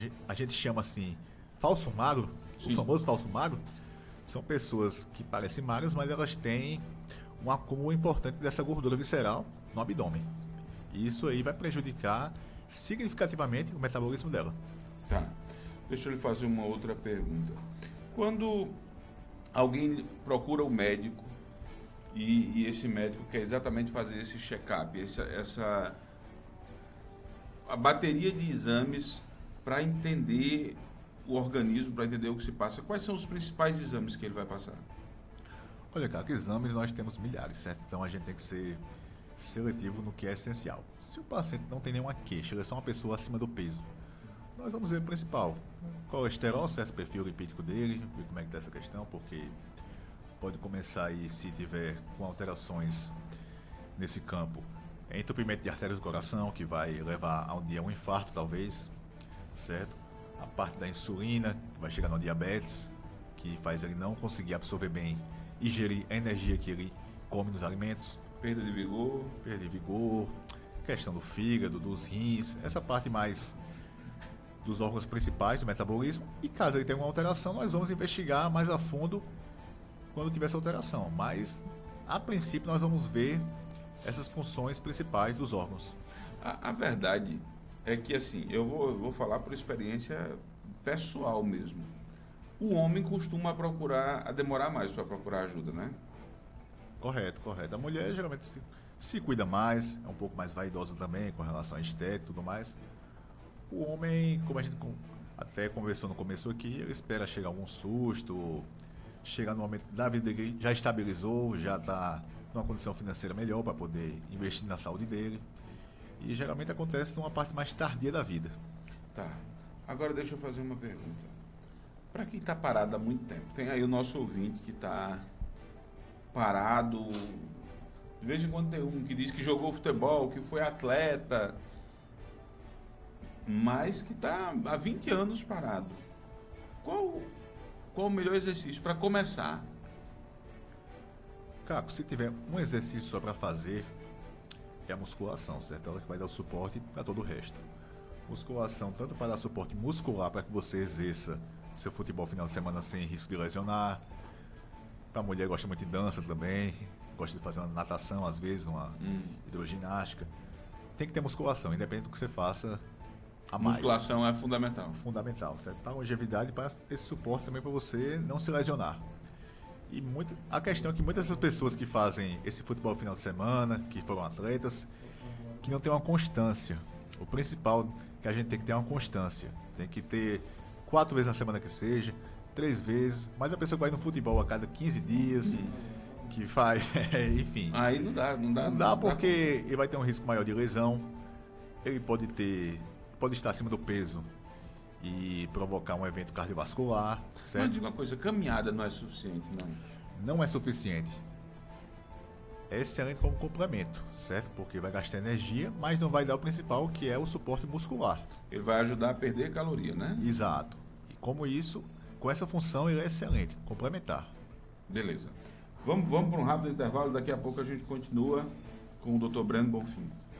A gente chama assim, falso magro, o Sim. famoso falso magro, são pessoas que parecem magras, mas elas têm um acúmulo importante dessa gordura visceral no abdômen. E isso aí vai prejudicar significativamente o metabolismo dela. Tá. Deixa eu lhe fazer uma outra pergunta. Quando alguém procura o médico e esse médico quer exatamente fazer esse check-up, a bateria de exames para entender o organismo, para entender o que se passa, quais são os principais exames que ele vai passar? Olha, cara, que exames nós temos milhares, certo? Então a gente tem que ser seletivo no que é essencial. Se o paciente não tem nenhuma queixa, ele é só uma pessoa acima do peso, nós vamos ver o principal. Colesterol, certo? O perfil lipídico dele, ver como é que está essa questão, porque pode começar aí, se tiver com alterações nesse campo, entupimento de artérias do coração, que vai levar a um dia um infarto, talvez, certo? A parte da insulina, que vai chegar no diabetes, que faz ele não conseguir absorver bem e gerir a energia que ele come nos alimentos. Perda de vigor? Perda de vigor, questão do fígado, dos rins, essa parte mais dos órgãos principais do metabolismo. E caso ele tenha uma alteração, nós vamos investigar mais a fundo quando tiver essa alteração. Mas, a princípio, nós vamos ver essas funções principais dos órgãos. A verdade é que, assim, eu vou falar por experiência pessoal mesmo. O homem costuma a demorar mais para procurar ajuda, né? Correto, correto. A mulher geralmente se cuida mais, é um pouco mais vaidosa também com relação à estética e tudo mais. O homem, como a gente até conversou no começo aqui, ele espera chegar algum susto, chegar no momento da vida dele, já estabilizou, já está numa condição financeira melhor para poder investir na saúde dele. E geralmente acontece numa parte mais tardia da vida. Tá. Agora deixa eu fazer uma pergunta. Para quem está parado há muito tempo, tem aí o nosso ouvinte que está parado. De vez em quando tem um que diz que jogou futebol, que foi atleta, mas que está há 20 anos parado. Qual o melhor exercício para começar? Caco, se tiver um exercício só para fazer, é a musculação, certo? Ela que vai dar o suporte para todo o resto. Musculação, tanto para dar suporte muscular para que você exerça seu futebol final de semana sem risco de lesionar. Para a mulher gosta muito de dança também, gosta de fazer uma natação às vezes, uma hidroginástica. Tem que ter musculação, independente do que você faça a mais. Musculação é fundamental. Fundamental, certo? Para a longevidade e para esse suporte também para você não se lesionar. E a questão é que muitas das pessoas que fazem esse futebol final de semana, que foram atletas, que não tem uma constância. O principal é que a gente tem que ter uma constância. Tem que ter 4 vezes na semana que seja, 3 vezes, mas a pessoa que vai no futebol a cada 15 dias, que faz, enfim. Aí não dá. Não dá porque ele vai ter um risco maior de lesão, ele pode estar acima do peso e provocar um evento cardiovascular, certo? Mas diga uma coisa, caminhada não é suficiente, não? Não é suficiente. É excelente como complemento, certo? Porque vai gastar energia, mas não vai dar o principal, que é o suporte muscular. Ele vai ajudar a perder caloria, né? Exato. E como isso, com essa função, ele é excelente, complementar. Beleza. Vamos para um rápido intervalo, daqui a pouco a gente continua com o Dr. Breno Bonfim.